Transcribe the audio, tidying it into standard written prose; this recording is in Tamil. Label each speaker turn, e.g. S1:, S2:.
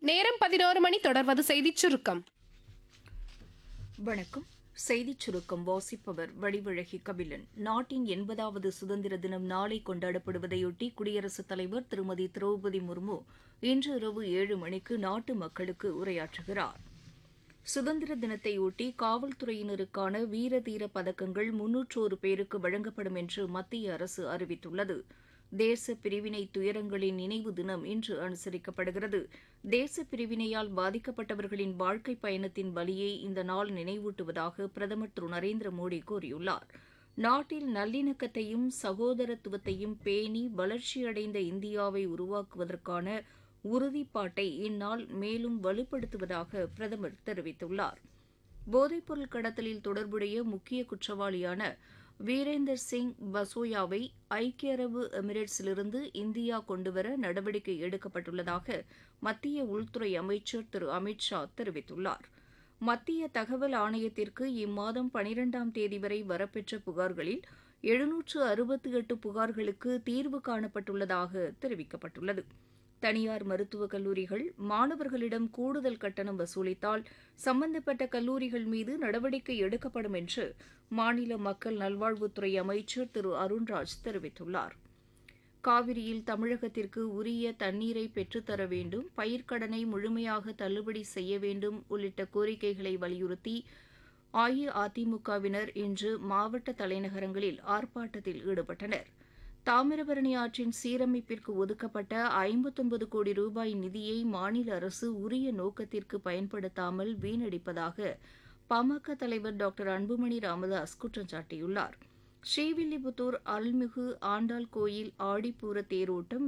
S1: நேரம் 11 மணி. தொடர்வது செய்திச் சுருக்கம்.
S2: வணக்கம். செய்திச் சுருக்கம் வாசிப்பவர் வடிவழகி கபிலன். நாட்டின் 80வது சுதந்திர தினம் நாளை கொண்டாடப்படுவதையொட்டி குடியரசுத் தலைவர் திருமதி திரௌபதி முர்மு இன்று இரவு 7 மணிக்கு நாட்டு மக்களுக்கு உரையாற்றுகிறார். சுதந்திர தினத்தையொட்டி காவல்துறையினருக்கான வீர தீர பதக்கங்கள் 301 பேருக்கு வழங்கப்படும் என்று மத்திய அரசு அறிவித்துள்ளது. தேச பிரிவினை துயரங்களின் நினைவு தினம் இன்று அனுசரிக்கப்படுகிறது. தேச பிரிவினையால் பாதிக்கப்பட்டவர்களின் வாழ்க்கை பயணத்தின் வலியை இந்த நாள் நினைவூட்டுவதாக பிரதமர் திரு நரேந்திர மோடி கூறியுள்ளார். நாட்டில் நல்லிணக்கத்தையும் சகோதரத்துவத்தையும் பேணி வளர்ச்சியடைந்த இந்தியாவை உருவாக்குவதற்கான உறுதிப்பாட்டை இந்நாள் மேலும் வலுப்படுத்துவதாக பிரதமர் தெரிவித்துள்ளார். போதைப்பொருள் கடத்தலில் தொடர்புடைய முக்கிய குற்றவாளியான வீரேந்தர் சிங் பசோயாவை ஐக்கிய அரபு எமிரேட்ஸிலிருந்து இந்தியா கொண்டுவர நடவடிக்கை எடுக்கப்பட்டுள்ளதாக மத்திய உள்துறை அமைச்சர் திரு அமித் ஷா தெரிவித்துள்ளார். மத்திய தகவல் ஆணையத்திற்கு இம்மாதம் 12ஆம் தேதி வரை வரப்பெற்ற புகார்களில் 768 புகார்களுக்கு தீர்வு காணப்பட்டுள்ளதாக தெரிவிக்கப்பட்டுள்ளது. தனியார் மருத்துவக் கல்லூரிகள் மாணவர்களிடம் கூடுதல் கட்டணம் வசூலித்தால் சம்பந்தப்பட்ட கல்லூரிகள் மீது நடவடிக்கை எடுக்கப்படும் என்று மாநில மக்கள் நல்வாழ்வுத்துறை அமைச்சர் திரு அருண்ராஜ் தெரிவித்துள்ளார். காவிரியில் தமிழகத்திற்கு உரிய தண்ணீரை பெற்றுத்தர வேண்டும், பயிர்க்கடனை முழுமையாக தள்ளுபடி செய்ய வேண்டும் உள்ளிட்ட கோரிக்கைகளை வலியுறுத்தி அஇஅதிமுகவினர் இன்று மாவட்ட தலைநகரங்களில் ஆர்ப்பாட்டத்தில் ஈடுபட்டனர். தாமிரபரணி ஆற்றின் சீரமைப்பிற்கு ஒதுக்கப்பட்ட 59 கோடி ரூபாய் நிதியை மாநில அரசு உரிய நோக்கத்திற்கு பயன்படுத்தாமல் வீணடிப்பதாக பாமக தலைவர் டாக்டர் அன்புமணி ராமதாஸ் குற்றம் சாட்டியுள்ளார். ஸ்ரீவில்லிபுத்தூர் அருள்மிகு ஆண்டாள் கோயில் ஆடிப்பூர தேரோட்டம்